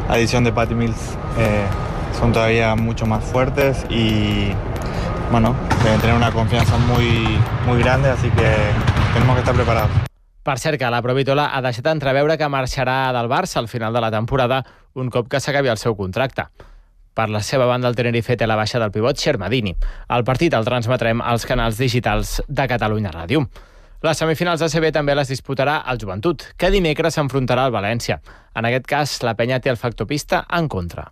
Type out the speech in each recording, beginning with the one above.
adición de Patty Mills son todavía mucho más fuertes y bueno, deben tener una confianza muy grande, así que tenemos que estar preparados. Per cert, que la Provitola ha deixat entreveure que marxarà del Barça al final de la temporada un cop que s'acabi el seu contracte. Per la seva banda, el Tenerife té la baixa del pivot Shermadini. El partit el transmetrem als canals digitals de Catalunya Ràdio. Les semifinals d'ACB també les disputarà el Joventut, que dimecres s'enfrontarà al València. En aquest cas, la penya té el factor pista en contra.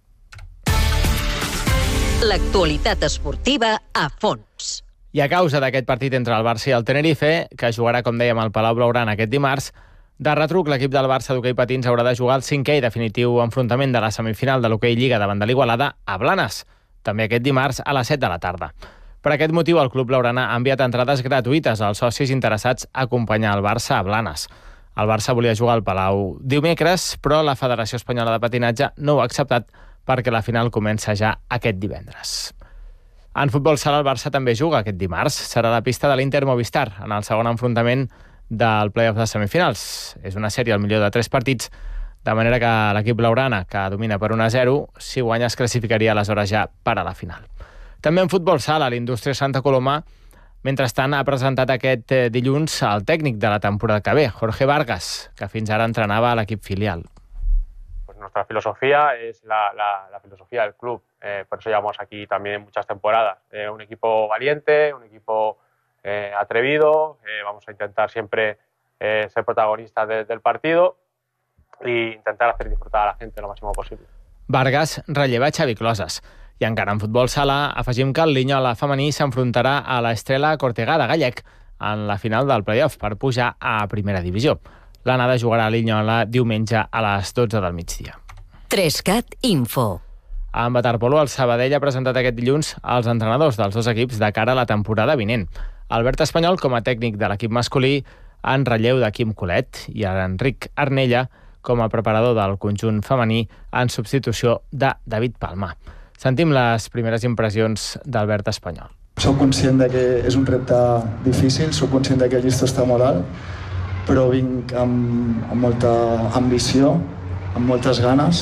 L'actualitat esportiva a fons. I a causa d'aquest partit entre el Barça i el Tenerife, que jugarà, com dèiem, al Palau Blaugrana aquest dimarts, de retruc l'equip del Barça d'hoquei patins haurà de jugar el 5è i definitiu enfrontament de la semifinal de l'hoquei Lliga davant de l'Igualada a Blanes, també aquest dimarts a les 7 de la tarda. Per aquest motiu, el club blaugrana ha enviat entrades gratuïtes als socis interessats a acompanyar el Barça a Blanes. El Barça volia jugar al Palau dimecres, però la Federació Espanyola de Patinatge no ho ha acceptat perquè la final comença ja aquest divendres. En futbol sala, el Barça també juga aquest dimarts. Serà la pista de l'Inter Movistar en el segon enfrontament del play-off de semifinals. És una sèrie al millor de 3 partits, de manera que l'equip blaugrana, que domina per 1-0, si guanya es classificaria aleshores ja per a la final. També en futbol sala, l'Indústria Santa Coloma, mentrestant, ha presentat aquest dilluns el tècnic de la temporada que ve, Jorge Vargas, que fins ara entrenava a l'equip filial. Nuestra filosofía es la filosofía del club, por eso llevamos aquí también muchas temporadas. Un equipo valiente, un equipo atrevido, vamos a intentar siempre ser protagonistas del partido e intentar hacer disfrutar a la gente lo máximo posible. Vargas relleva Xavi Closes. I encara en futbol sala, afegim que el Linyola femení s'enfrontarà a l'Estrela Cortegada Gallec en la final del play-off per pujar a primera divisió. L'anada jugarà a Linyola diumenge a les 12 del migdia. 3CAT Info. En waterpolo, el Sabadell ha presentat aquest dilluns els entrenadors dels dos equips de cara a la temporada vinent. Albert Espanyol, com a tècnic de l'equip masculí, en relleu de Quim Colet, i Enric Arnella, com a preparador del conjunt femení, en substitució de David Palma. Sentim les primeres impressions d'Albert Espanyol. Soc conscient de que és un repte difícil, soc conscient de que el llistó està molt alt, però vinc amb molta ambició, amb moltes ganes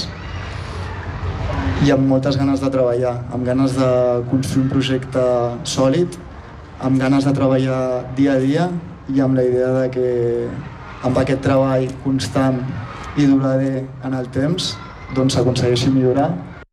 i amb moltes ganes de treballar, amb ganes de construir un projecte sòlid, amb ganes de treballar dia a dia i amb la idea de que amb aquest treball constant i durador en el temps doncs s'aconsegueixi millorar.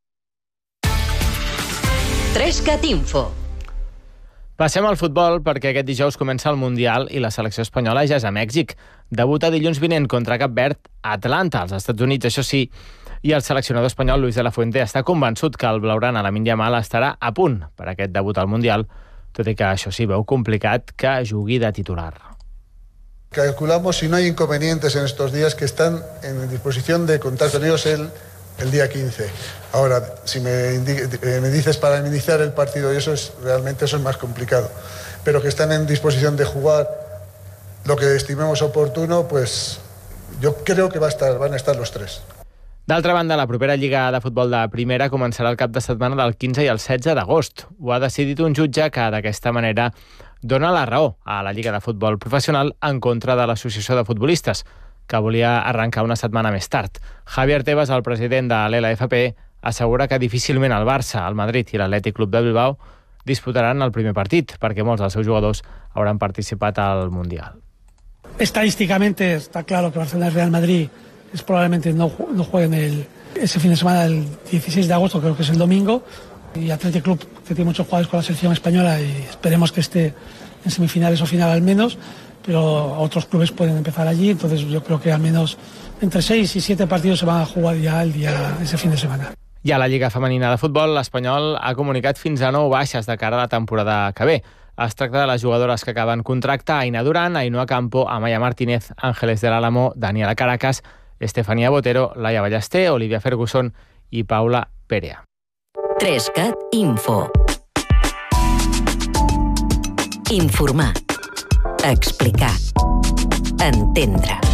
3CAT Info. Passem al futbol perquè aquest dijous comença el Mundial i la selecció espanyola ja és a Mèxic. Debuta dilluns vinent contra Cap Verd a Atlanta, als Estats Units, això sí, i el seleccionador espanyol Luis de la Fuente està convençut que el blaugrana Lamine Yamal estarà a punt per aquest debut al Mundial, tot i que això sí, veu complicat que jugui de titular. Calculamos, si no hay inconvenientes en estos días, que están en disposición de contar con ellos el día 15. Ahora, si me dices para iniciar el partido, y realmente eso es más complicado, pero que están en disposición de jugar lo que estimemos oportuno, pues yo creo que van a estar los tres. D'altra banda, la propera Lliga de Futbol de Primera començarà el cap de setmana del 15 i el 16 d'agost. Ho ha decidit un jutge que d'aquesta manera dona la raó a la Lliga de Futbol Professional en contra de l'Associació de Futbolistes, que volia arrencar una setmana més tard. Javier Tebas, el president de l'LFP, assegura que difícilment el Barça, el Madrid i l'Atlètic Club de Bilbao disputaran el primer partit, perquè molts dels seus jugadors hauran participat al Mundial. Estadísticamente está claro que Barcelona y Real Madrid probablemente no jueguen ese fin de semana del 16 de agosto, creo que es el domingo, y Athletic Club, que tiene muchos jugadores con la selección española, y esperemos que esté en semifinales o final al menos, pero otros clubes pueden empezar allí, entonces yo creo que al menos entre 6 y 7 partidos se van a jugar ya ese fin de semana. I a la Lliga Femenina de Futbol, l'Espanyol ha comunicat fins a 9 baixes de cara a la temporada que ve. Es tracta de les jugadores que acaben contracte: Aina Durán, Ainhoa Campo, Amaya Martínez, Ángeles del Álamo, Daniela Caracas, Estefanía Botero, Laia Ballester, Olivia Ferguson i Paula Perea. 3CAT Info. Informar. Explicar. Entendre.